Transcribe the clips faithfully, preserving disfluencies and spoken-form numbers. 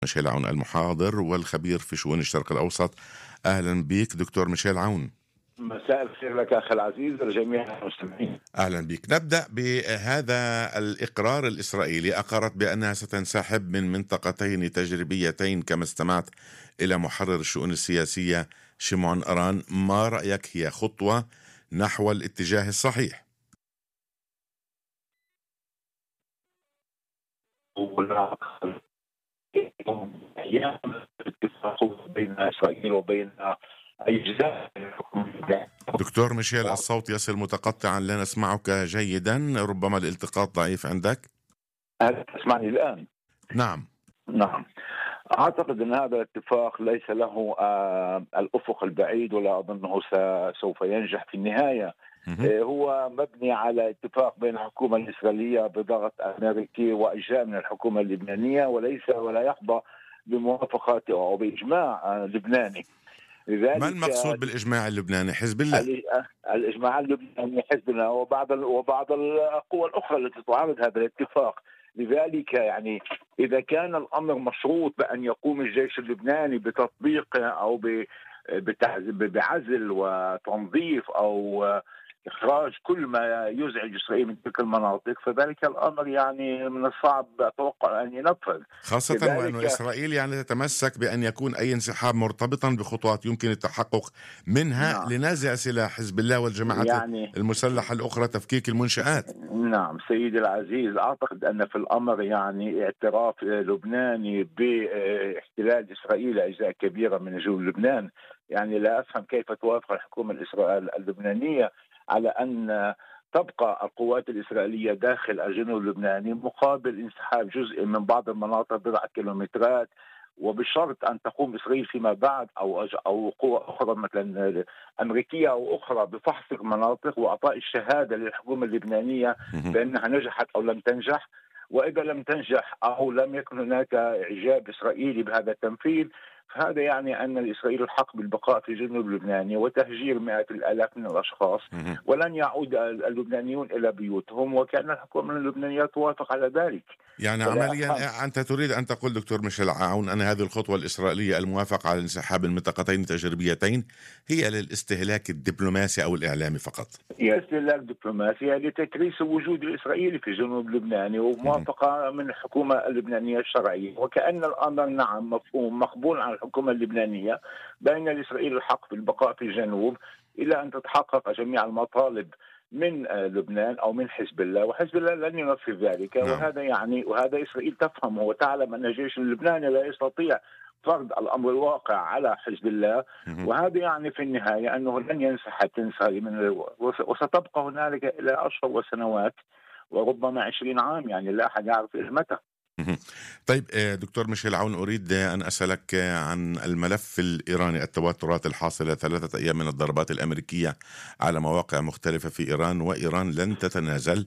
ميشيل عون المحاضر والخبير في شؤون الشرق الأوسط. أهلا بك دكتور ميشيل عون. مساء الخير لك أخي العزيز ولجميع المستمعين. أهلا بك. نبدأ بهذا الإقرار الإسرائيلي. أقرت بأنها ستنسحب من منطقتين تجريبيتين كما استمعت إلى محرر الشؤون السياسية شمعون أران. ما رأيك هي خطوة نحو الاتجاه الصحيح؟ أيام الاتفاق بين إسرائيل وبين أجزاء الحكومة. دكتور ميشيل، الصوت يصل متقطعا، لا نسمعك جيدا، ربما الالتقاط ضعيف عندك. هل تسمعني الآن؟ نعم. نعم، أعتقد أن هذا الاتفاق ليس له آه الأفق البعيد، ولا أظنه سوف ينجح في النهاية. آه هو مبني على اتفاق بين الحكومة الإسرائيلية بضغط أمريكي وأجزاء من الحكومة اللبنانية، وليس ولا يحظى بموافقة أو بإجماع آه لبناني. ما المقصود بالإجماع اللبناني؟ حزب الله؟ الإجماع اللبناني حزب الله وبعض وبعض القوى الأخرى التي تعارض هذا الاتفاق. لذلك يعني إذا كان الأمر مشروط بأن يقوم الجيش اللبناني بتطبيق أو بعزل وتنظيف أو إخراج كل ما يزعج إسرائيل من تلك المناطق، فذلك الأمر يعني من الصعب أتوقع أن ينفذ، خاصة وأن إسرائيل يعني تتمسك بأن يكون أي انسحاب مرتبطا بخطوات يمكن التحقق منها نعم. لنازع سلاح حزب الله والجماعات يعني المسلحة الأخرى، تفكيك المنشآت. نعم سيدي العزيز، أعتقد أن في الأمر يعني اعتراف لبناني باحتلال إسرائيل أجزاء كبيرة من جنوب لبنان. يعني لا أفهم كيف توافق الحكومة الإسرائيلية اللبنانية على أن تبقى القوات الإسرائيلية داخل الجنوب اللبناني مقابل انسحاب جزء من بعض المناطق بضع كيلومترات، وبشرط أن تقوم إسرائيل فيما بعد أو أو قوى أخرى مثلا أمريكية أو أخرى بفحص المناطق وإعطاء الشهادة للحكومة اللبنانية بأنها نجحت أو لم تنجح. وإذا لم تنجح أو لم يكن هناك إعجاب إسرائيلي بهذا التنفيذ، فهذا يعني أن الإسرائيل الحق بالبقاء في جنوب لبنان وتهجير مئات الآلاف من الأشخاص، ولن يعود اللبنانيون إلى بيوتهم، وكأن الحكومة اللبنانية توافق على ذلك. يعني عمليا أنت تريد أن تقول دكتور ميشيل عون أن هذه الخطوة الإسرائيلية الموافقة على انسحاب المنطقتين التجريبيتين هي للاستهلاك الدبلوماسي أو الإعلامي فقط؟ هي استهلاك دبلوماسي لتكريس الوجود الإسرائيلي في جنوب لبنان وموافقة من الحكومة اللبنانية الشرعية، وكأن الأمر نعم مفهوم مقبول عن الحكومة اللبنانية بأن الإسرائيلي الحق في البقاء في الجنوب إلى أن تتحقق جميع المطالب من لبنان أو من حزب الله، وحزب الله لن ينفذ ذلك. نعم. وهذا يعني وهذا إسرائيل تفهمه وتعلم أن الجيش اللبناني لا يستطيع فرض الأمر الواقع على حزب الله، وهذا يعني في النهاية أنه لن ينسحب تنسحب من وستبقى هنالك إلى أشهر وسنوات وربما عشرين عام، يعني لا أحد يعرف إلى متى. طيب دكتور ميشيل عون، أريد أن أسألك عن الملف الإيراني، التوترات الحاصلة ثلاثة أيام من الضربات الأمريكية على مواقع مختلفة في إيران، وإيران لن تتنازل،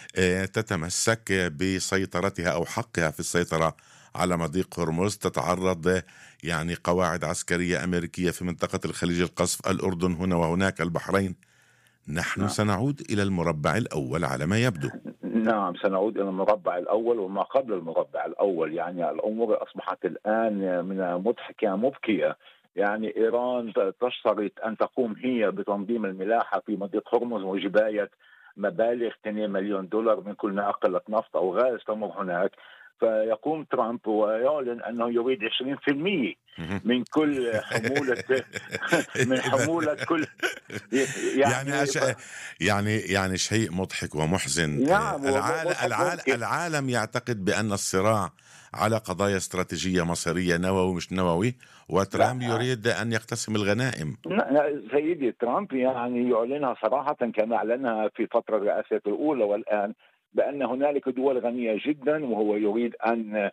تتمسك بسيطرتها أو حقها في السيطرة على مضيق هرمز، تتعرض يعني قواعد عسكرية أمريكية في منطقة الخليج القصف، الأردن هنا وهناك، البحرين. نحن نعم. سنعود إلى المربع الأول على ما يبدو. نعم سنعود إلى المربع الأول وما قبل المربع الأول. يعني الأمور أصبحت الآن من مضحكة مبكية. يعني إيران تشترط أن تقوم هي بتنظيم الملاحة في مضيق هرمز وجباية مبالغ اثنين مليون دولار من كل ناقلة نفط أو غاز تمر هناك، فيقوم ترامب ويعلن أنه يريد عشرين بالمئة من كل حمولة من حمولة كل يعني يعني, ف... يعني يعني شيء مضحك ومحزن. نعم. العالم, العالم, العالم يعتقد بأن الصراع على قضايا استراتيجية مصيرية، نووي مش نووي، وترامب لا. يريد أن يقتسم الغنائم. لا سيدي، ترامب يعني يعلنها صراحة كما أعلنها في فترة الرئاسة الأولى والآن بأن هنالك دول غنية جدا، وهو يريد أن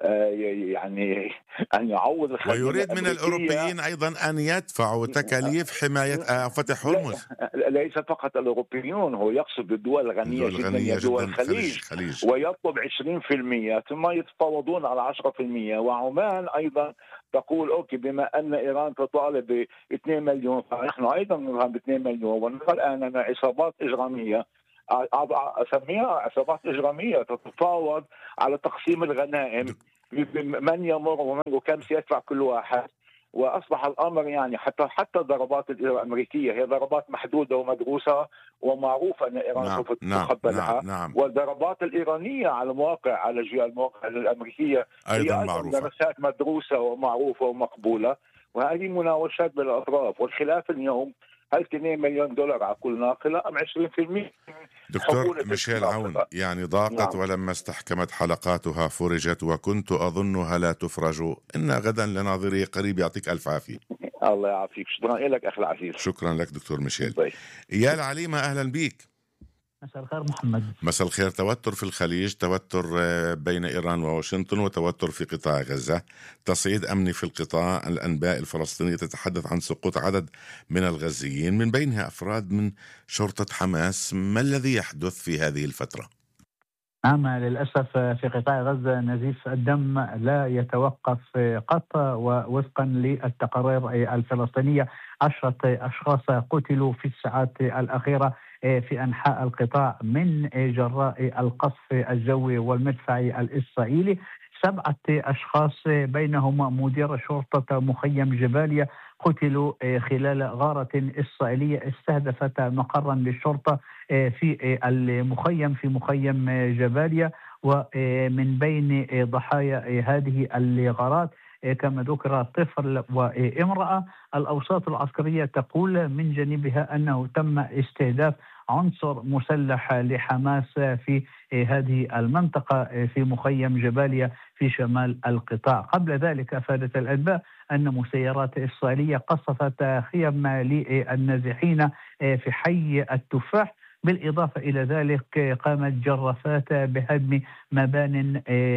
يعني أن يعوض الخزينة ويريد من الأوروبيين أيضا أن يدفعوا تكاليف حماية فتح هرمز. ليس فقط الأوروبيون، هو يقصد الدول الغنية جدا, جداً دول الخليج، خليج. ويطلب عشرين بالمئة ثم يتفاوضون على عشرة بالمئة. وعمان أيضا تقول أوكي بما أن إيران تطالب ب اثنين مليون فنحن أيضا نرغب ب اثنين مليون. ونرى الآن أن عصابات إجرامية أسميها عصابات إجرامية تتفاوض على تقسيم الغنائم من يمر ومن وكم سيدفع كل واحد. واصبح الامر يعني حتى حتى الضربات الامريكيه هي ضربات محدوده ومدروسه ومعروف ان ايران نعم سوف نعم نعم تتقبلها. نعم والضربات الايرانيه على مواقع على المواقع الامريكيه أيضا هي ايضا معروفة. دراسات مدروسه ومعروفه ومقبوله، وهذه مناوشات بين الاطراف. والخلاف اليوم هل اثنين مليون دولار على كل ناقله ام عشرين بالمئة دكتور حموله تلك ميشيل عون، الناقله؟ يعني ضاقت نعم. ولما استحكمت حلقاتها فرجت، وكنت أظنها لا تفرج، إن غدا لناظري قريب. يعطيك ألف عافية. الله يعافيك، شكرا لك اخي العزيز. شكرا لك دكتور ميشيل. طيب. إيال عليمة، أهلا بيك. مساء الخير محمد. مساء الخير. توتر في الخليج، توتر آه، بين إيران وواشنطن، وتوتر في قطاع غزة، تصعيد أمني في القطاع. الأنباء الفلسطينية تتحدث عن سقوط عدد من الغزيين، من بينها أفراد من شرطة حماس. ما الذي يحدث في هذه الفترة؟ نعم، للأسف في قطاع غزة نزيف الدم لا يتوقف قط، ووفقا للتقارير الفلسطينية عشرة أشخاص قتلوا في الساعات الأخيرة في أنحاء القطاع من جراء القصف الجوي والمدفعي الإسرائيلي. سبعة أشخاص بينهم مدير شرطة مخيم جباليا قتلوا خلال غارة إسرائيلية استهدفت مقرا للشرطة في المخيم في مخيم جباليا. ومن بين ضحايا هذه الغارات كما ذكر طفل وامرأة. الأوساط العسكرية تقول من جانبها أنه تم استهداف عنصر مسلح لحماس في هذه المنطقة في مخيم جباليا في شمال القطاع. قبل ذلك أفادت الأنباء أن مسيرات إسرائيلية قصفت خيم للنازحين في حي التفاح. بالإضافة إلى ذلك قامت جرافات بهدم مبان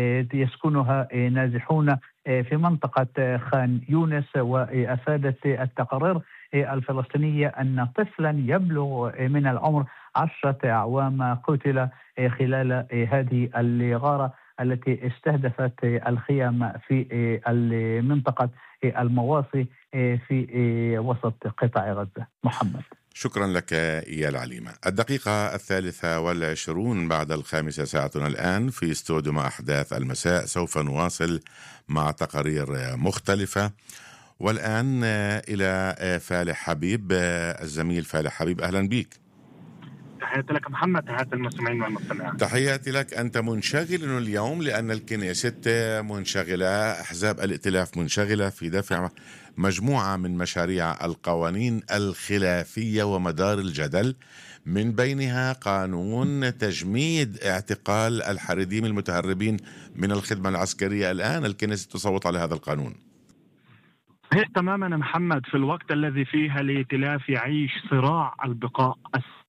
يسكنها نازحون في منطقة خان يونس. وأفادت التقارير الفلسطينية أن طفلا يبلغ من العمر عشرة أعوام قتل خلال هذه الغارة التي استهدفت الخيام في المنطقة المواصي في وسط قطاع غزة. محمد، شكرا لك إيال عليمة. الدقيقة الثالثة والعشرون بعد الخامسة ساعتنا الآن في استوديو مع أحداث المساء. سوف نواصل مع تقارير مختلفة. والآن إلى فالح حبيب، الزميل فالح حبيب، أهلا بيك. تحياتي لك محمد، تحياتي المستمعين والمستمعات. تحياتي لك. أنت منشغل اليوم لأن الكنيست منشغلة، أحزاب الائتلاف منشغلة في دفع مجموعة من مشاريع القوانين الخلافية ومدار الجدل، من بينها قانون تجميد اعتقال الحريديم المتهربين من الخدمة العسكرية. الآن الكنيست تصوت على هذا القانون. هي تماما محمد في الوقت الذي فيه الائتلاف يعيش صراع البقاء،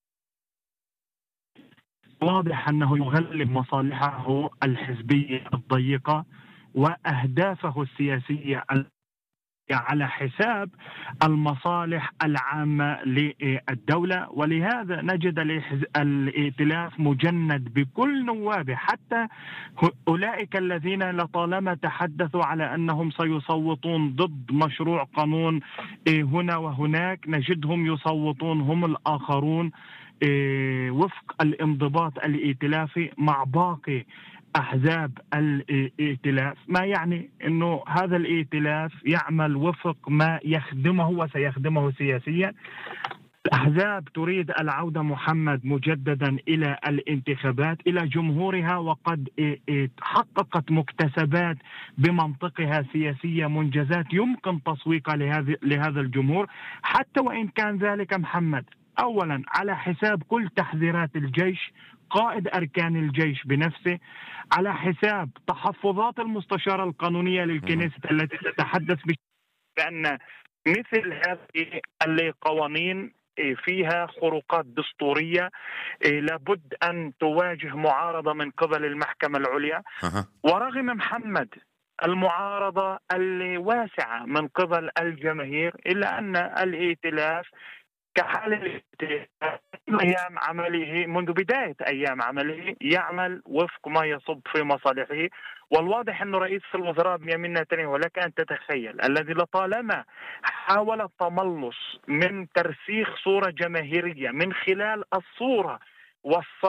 واضح أنه يغلب مصالحه الحزبية الضيقة وأهدافه السياسية على حساب المصالح العامة للدولة. ولهذا نجد الائتلاف مجند بكل نوابه، حتى أولئك الذين لطالما تحدثوا على أنهم سيصوتون ضد مشروع قانون هنا وهناك، نجدهم يصوتون هم الآخرون وفق الانضباط الائتلافي مع باقي أحزاب الائتلاف، ما يعني أنه هذا الائتلاف يعمل وفق ما يخدمه وسيخدمه سياسيا. الأحزاب تريد العودة محمد مجددا إلى الانتخابات، إلى جمهورها، وقد حققت مكتسبات بمنطقها سياسية، منجزات يمكن تسويقها لهذا الجمهور، حتى وإن كان ذلك محمد أولا على حساب كل تحذيرات الجيش، قائد أركان الجيش بنفسه، على حساب تحفظات المستشارة القانونية للكنيست التي تتحدث بأن مثل هذه القوانين فيها خروقات دستورية لابد أن تواجه معارضة من قبل المحكمة العليا. ورغم محمد المعارضة الواسعة من قبل الجماهير، إلا أن الائتلاف كحال أيام عمله منذ بداية أيام عمله يعمل وفق ما يصب في مصالحه. والواضح أن رئيس الوزراء بنيامين نتنياهو، لك أن تتخيل، الذي لطالما حاول التملص من ترسيخ صورة جماهيرية من خلال الصورة والصوت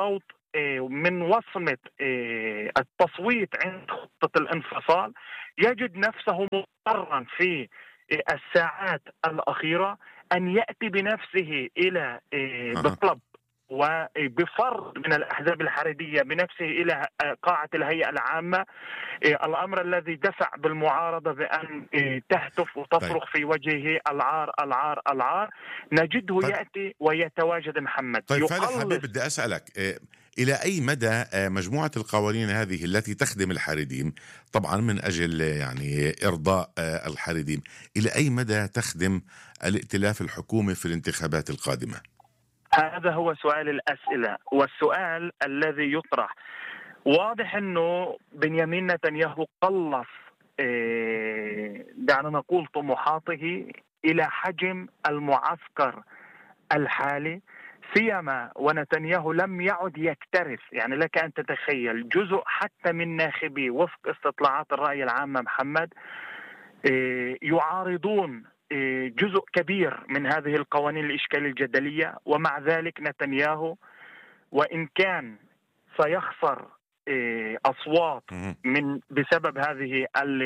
من وصمة التصويت عند خطة الانفصال يجد نفسه مضطرا في الساعات الأخيرة أن يأتي بنفسه إلى بطلب وبفرض من الأحزاب الحريدية بنفسه إلى قاعة الهيئة العامة، الأمر الذي دفع بالمعارضة بأن تهتف وتصرخ طيب. في وجهه العار العار العار. نجده طيب. يأتي ويتواجد محمد. طيب فالح حبيب، بدي أسألك إلى أي مدى مجموعة القوانين هذه التي تخدم الحريديم طبعا من أجل يعني إرضاء الحريديم، إلى أي مدى تخدم الائتلاف الحكومي في الانتخابات القادمة؟ هذا هو سؤال الأسئلة والسؤال الذي يطرح. واضح أنه بنيامين نتنياهو قلص دعنا نقول طموحاته إلى حجم المعسكر الحالي، سيما ونتنياهو لم يعد يكترث. يعني لك أن تتخيل جزء حتى من ناخبي وفق استطلاعات الرأي العامة محمد يعارضون جزء كبير من هذه القوانين الإشكالية الجدلية، ومع ذلك نتنياهو وإن كان سيخسر أصوات من بسبب هذه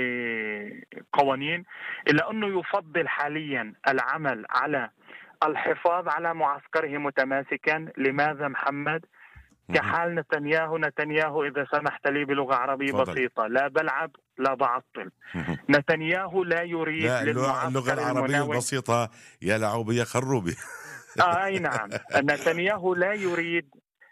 القوانين إلا أنه يفضل حاليا العمل على الحفاظ على معسكره متماسكا. لماذا محمد؟ كحال نتنياهو نتنياهو إذا سمحت لي بلغة عربية فضل. بسيطة، لا بلعب لا بعطل. نتنياهو لا يريد لا للمعسكر اللغة العربية المناوئ البسيطة يلعب يخرب. آه أي نعم. نتنياهو لا يريد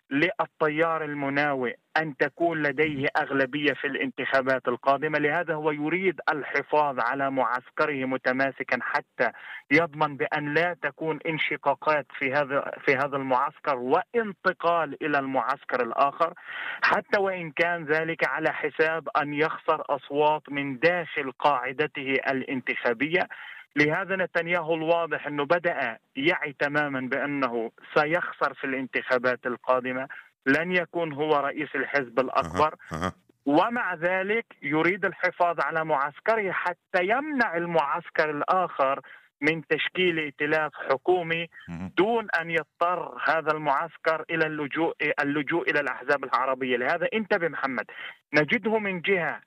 للتيار المناوئ أن تكون لديه أغلبية في الانتخابات القادمة، لهذا هو يريد الحفاظ على معسكره متماسكا حتى يضمن بأن لا تكون انشقاقات في هذا في هذا المعسكر وانتقال إلى المعسكر الآخر، حتى وإن كان ذلك على حساب أن يخسر أصوات من داخل قاعدته الانتخابية. لهذا نتنياهو الواضح أنه بدأ يعي تماما بأنه سيخسر في الانتخابات القادمة، لن يكون هو رئيس الحزب الأكبر، ومع ذلك يريد الحفاظ على معسكره حتى يمنع المعسكر الآخر من تشكيل ائتلاف حكومي دون أن يضطر هذا المعسكر إلى اللجوء اللجوء إلى الأحزاب العربية. لهذا انتبه محمد، نجده من جهة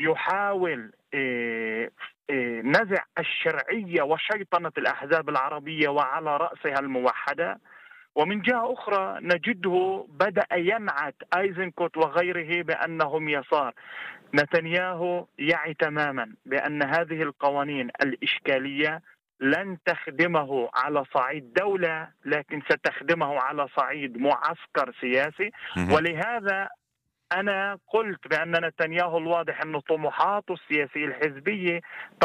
يحاول إيه إيه نزع الشرعية وشيطنة الأحزاب العربية وعلى رأسها الموحدة، ومن جهة أخرى نجده بدأ ينعت أيزنكوت وغيره بأنهم يسار. نتنياهو يعي تماما بأن هذه القوانين الإشكالية لن تخدمه على صعيد دولة، لكن ستخدمه على صعيد معسكر سياسي. ولهذا أنا قلت بأن نتنياهو الواضح أن طموحاته السياسية الحزبية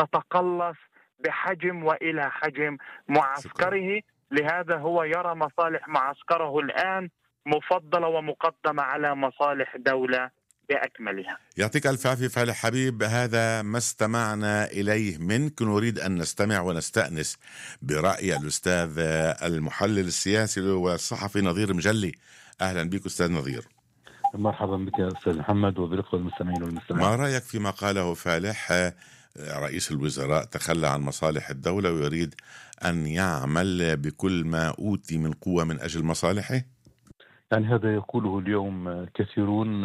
تتقلص بحجم وإلى حجم معسكره. لهذا هو يرى مصالح معسكره الآن مفضلة ومقدمة على مصالح دولة بأكملها. يعطيك ألف عافية فالح حبيب، هذا ما استمعنا إليه منك. نريد أن نستمع ونستأنس برأي الأستاذ المحلل السياسي والصحفي نظير مجلي. أهلا بك أستاذ نظير. مرحبا بك يا أستاذ محمد وبالإخوة المستمعين والمستمعين. ما رأيك فيما قاله فالح؟ رئيس الوزراء تخلى عن مصالح الدولة ويريد أن يعمل بكل ما أوتي من قوة من أجل مصالحه. يعني هذا يقوله اليوم كثيرون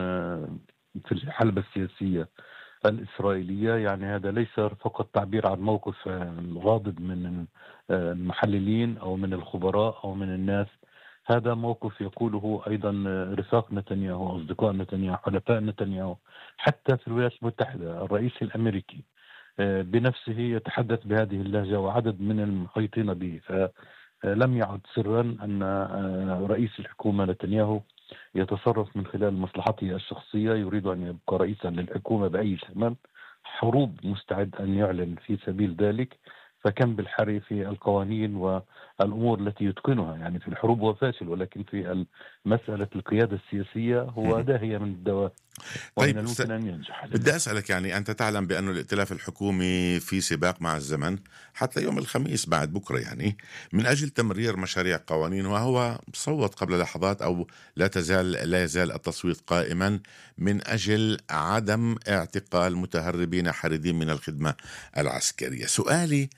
في الحلبة السياسية الإسرائيلية. يعني هذا ليس فقط تعبير عن موقف غاضب من المحللين أو من الخبراء أو من الناس، هذا موقف يقوله أيضا رفاق نتنياهو، أصدقاء نتنياهو، حلفاء نتنياهو. حتى في الولايات المتحدة الرئيس الأمريكي بنفسه يتحدث بهذه اللهجة وعدد من المحيطين به. فلم يعد سرا أن رئيس الحكومة نتنياهو يتصرف من خلال مصلحته الشخصية، يريد أن يبقى رئيسا للحكومة بأي ثمن، حروب مستعد أن يعلن في سبيل ذلك. فكم بالحري في القوانين والأمور التي يتقنها. يعني في الحروب هو فاشل، ولكن في مسألة القيادة السياسية هو داهية من الدواء. طيب بدي أسألك، يعني أنت تعلم بأن الائتلاف الحكومي في سباق مع الزمن حتى يوم الخميس بعد بكرة، يعني من أجل تمرير مشاريع قوانين، وهو صوت قبل لحظات أو لا تزال لا يزال التصويت قائما من أجل عدم اعتقال متهربين حريدين من الخدمة العسكرية. سؤالي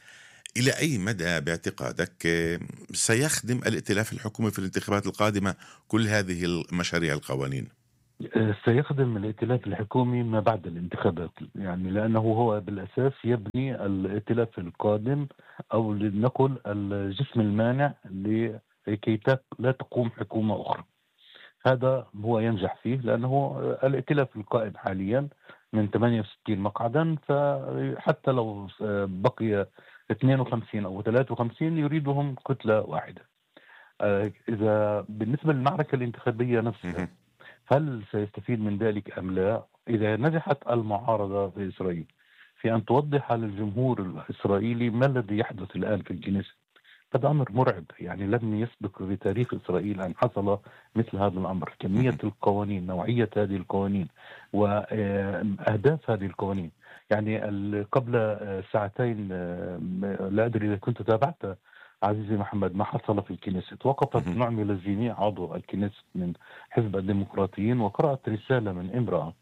إلى أي مدى باعتقادك آه، سيخدم الائتلاف الحكومي في الانتخابات القادمة كل هذه المشاريع القوانين؟ سيخدم الائتلاف الحكومي ما بعد الانتخابات، يعني لأنه هو بالأساس يبني الائتلاف القادم أو لنقل الجسم المانع لكي لا تقوم حكومة أخرى. هذا هو ينجح فيه لأنه الائتلاف القائم حاليا من ثمانية وستين مقعدا، فحتى لو بقي اثنين وخمسين أو ثلاثة وخمسين يريدهم كتلة واحدة. إذا بالنسبة للمعركة الانتخابية نفسها هل سيستفيد من ذلك أم لا؟ إذا نجحت المعارضة في إسرائيل في أن توضح للجمهور الإسرائيلي ما الذي يحدث الآن في الكنيسة، هذا أمر مرعب. يعني لم يسبق في تاريخ إسرائيل أن حصل مثل هذا الأمر. كمية القوانين، نوعية هذه القوانين، وأهداف هذه القوانين. يعني قبل ساعتين، لا أدري إذا كنت تابعت عزيزي محمد ما حصل في الكنيسة. وقفت نعمي لزيني عضو الكنيسة من حزب الديمقراطيين وقرأت رسالة من امرأة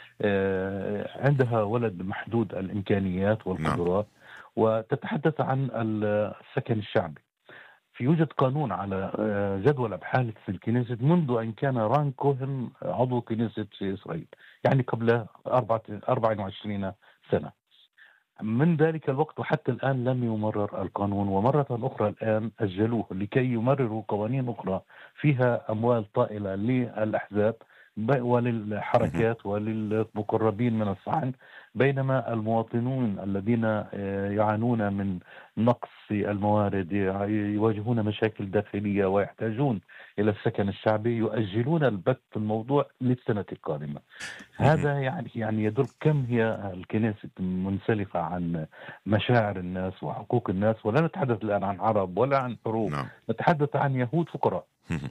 عندها ولد محدود الإمكانيات والقدرات، وتتحدث عن السكن الشعبي. في يوجد قانون على جدول أبحاث في الكنيسة منذ أن كان ران كوهن عضو كنيسة في إسرائيل، يعني قبل أربعة وعشرين سنة. من ذلك الوقت وحتى الآن لم يمرر القانون، ومرة أخرى الآن أجلوه لكي يمرروا قوانين أخرى فيها أموال طائلة للأحزاب وللحركات وللمقربين من الصحن، بينما المواطنون الذين يعانون من نقص في الموارد يواجهون مشاكل داخلية ويحتاجون إلى السكن الشعبي يؤجلون البت في الموضوع للسنة القادمة. هذا يعني يعني يدل كم هي الكنيسة منسلخة عن مشاعر الناس وحقوق الناس. ولا نتحدث الآن عن عرب ولا عن حروب، نتحدث عن يهود فقراء.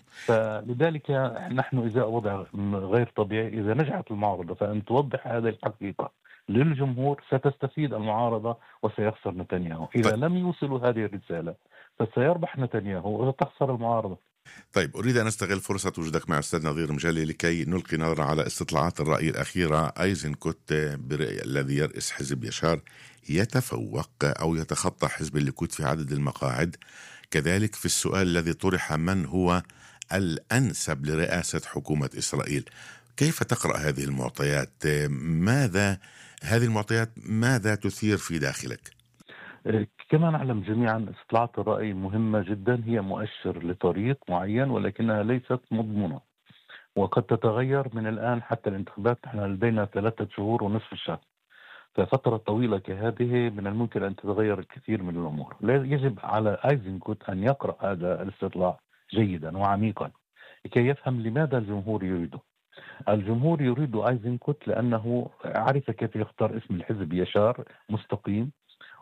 فلذلك نحن إذا وضع غير طبيعي، إذا نجحت المعارضة فأن توضح هذه الحقيقة للجمهور ستستفيد المعارضة وسيخسر نتنياهو. إذا طيب. لم يوصلوا هذه الرسالة فسيربح نتنياهو وستخسر المعارضة. طيب، أريد أن أستغل فرصة وجودك مع أستاذ نظير مجلي لكي نلقي نظرة على استطلاعات الرأي الأخيرة. أيزنكوت الذي يرأس حزب يشار يتفوق أو يتخطى حزب الليكود في عدد المقاعد. كذلك في السؤال الذي طرح من هو الأنسب لرئاسة حكومة إسرائيل. كيف تقرأ هذه المعطيات؟ ماذا هذه المعطيات ماذا تثير في داخلك؟ كما نعلم جميعا استطلاعات الرأي مهمة جدا، هي مؤشر لطريق معين ولكنها ليست مضمونة، وقد تتغير من الآن حتى الانتخابات. نحن لدينا ثلاثة شهور ونصف الشهر، ففترة طويلة كهذه من الممكن أن تتغير الكثير من الأمور. يجب على أيزنكوت أن يقرأ هذا الاستطلاع جيدا وعميقا لكي يفهم لماذا الجمهور يريده. الجمهور يريد أيزنكوت لأنه عرف كيف يختار اسم الحزب يشار مستقيم،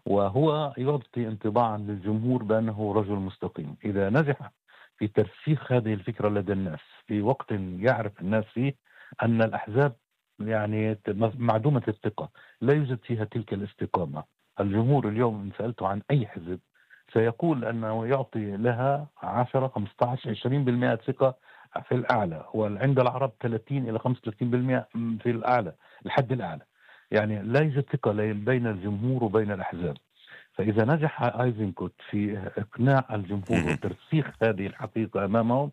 وهو يعطي انطباعا للجمهور بأنه رجل مستقيم. إذا نجح في ترسيخ هذه الفكرة لدى الناس في وقت يعرف الناس فيه أن الأحزاب يعني معدومة الثقة، لا يوجد فيها تلك الاستقامة. الجمهور اليوم إن سألته عن أي حزب سيقول أنه يعطي لها عشرة خمسة عشر عشرين بالمئة ثقة في الأعلى، وعند العرب ثلاثين إلى خمسة وثلاثين بالمئة في الأعلى، الحد الأعلى. يعني لا يوجد ثقة بين الجمهور وبين الأحزاب. فإذا نجح أيزنكوت في إقناع الجمهور وترسيخ هذه الحقيقة أمامهم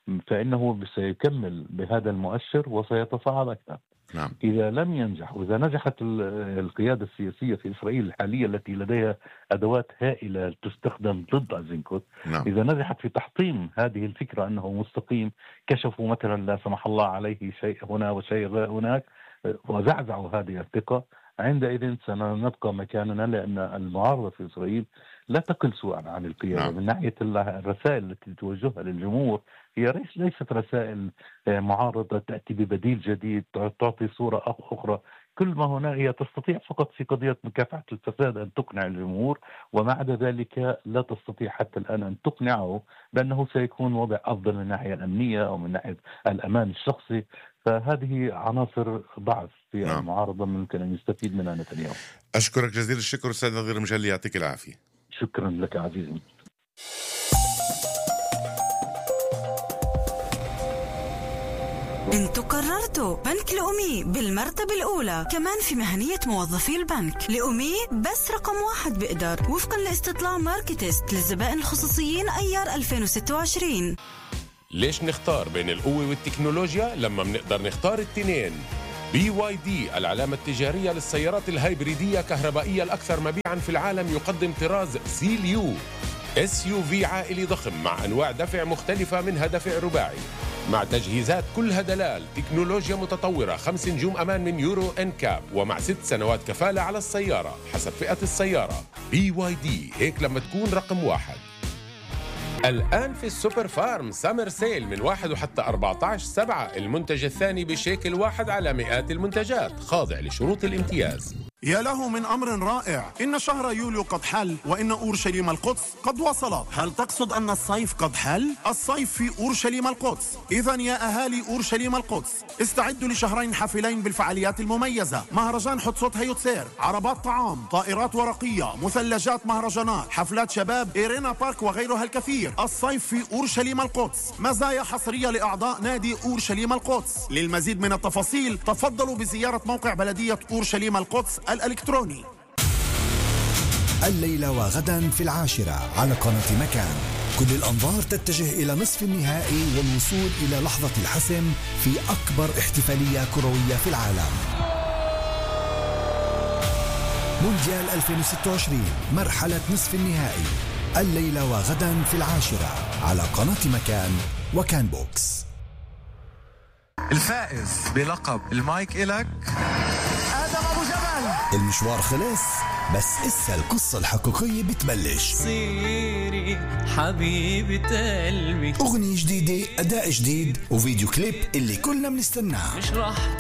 فإنه سيكمل بهذا المؤشر وسيتصاعد أكثر. نعم. إذا لم ينجح، وإذا نجحت القيادة السياسية في إسرائيل الحالية التي لديها أدوات هائلة تستخدم ضد أيزنكوت، نعم. إذا نجحت في تحطيم هذه الفكرة أنه مستقيم، كشفوا مثلا لا سمح الله عليه شيء هنا وشيء هناك وزعزعوا هذه الثقة، عندئذ سنبقى مكاننا، لأن المعارضة في إسرائيل لا تقل سوءا عن القيادة. نعم. من ناحية الرسائل التي توجهها للجمهور هي ليست رسائل معارضة تأتي ببديل جديد تعطي صورة أخرى. كل ما هنا هي تستطيع فقط في قضية مكافحة الفساد أن تقنع الجمهور، وما عدا ذلك لا تستطيع حتى الآن أن تقنعه بأنه سيكون وضع أفضل من الناحية الأمنية أو من ناحية الأمان الشخصي. فهذه عناصر ضعف في نعم. المعارضة ممكن أن يستفيد منها نتنياهو. أشكرك جزيل الشكر أستاذ نظير مجلي، يعطيك العافية. شكرا لك عزيزي. انتوا قررتوا بنك لأمي بالمرتبة الأولى، كمان في مهنية موظفي البنك. لأمي بس رقم واحد بقدر، وفقا لاستطلاع ماركتست للزبائن الخصوصيين أيار ألفين وستة وعشرين. ليش نختار بين القوة والتكنولوجيا لما منقدر نختار التنين؟ بي واي دي العلامة التجارية للسيارات الهايبريدية كهربائية الأكثر مبيعاً في العالم، يقدم طراز سيليو اس يو في عائلي ضخم مع أنواع دفع مختلفة، منها دفع رباعي مع تجهيزات كلها دلال، تكنولوجيا متطورة، خمس نجوم أمان من يورو إن كاب، ومع ست سنوات كفالة على السيارة حسب فئة السيارة. بي واي دي، هيك لما تكون رقم واحد. الآن في السوبر فارم سامر سيل من واحد وحتى أربعة عشر سبعة، المنتج الثاني بشيكل واحد على مئات المنتجات، خاضع لشروط الامتياز. يا له من أمر رائع، إن شهر يوليو قد حل وإن أورشليم القدس قد وصلت. هل تقصد أن الصيف قد حل؟ الصيف في أورشليم القدس. إذن يا أهالي أورشليم القدس استعدوا لشهرين حافلين بالفعاليات المميزة: مهرجان حتسوت هيوتسير، عربات طعام، طائرات ورقية، مثلجات مهرجانات، حفلات شباب، إيرينا بارك وغيرها الكثير. الصيف في أورشليم القدس، مزايا حصرية لأعضاء نادي أورشليم القدس. للمزيد من التفاصيل تفضلوا بزيارة موقع بلدية أورشليم القدس الإلكتروني. الليلة وغدا في العاشرة على قناة مكان. كل الأنظار تتجه إلى نصف النهائي والوصول إلى لحظة الحسم في أكبر احتفالية كروية في العالم. مونديال ألفين وستة وعشرين، مرحلة نصف النهائي، الليلة وغدا في العاشرة على قناة مكان وكان بوكس. الفائز بلقب المايك إلك آدم أبو جبل. المشوار خلص، بس إسا القصة الحقيقية بتبلش. صيري حبيبة قلبي، أغنية جديدة، أداء جديد، وفيديو كليب اللي كلنا بنستناه. مش راح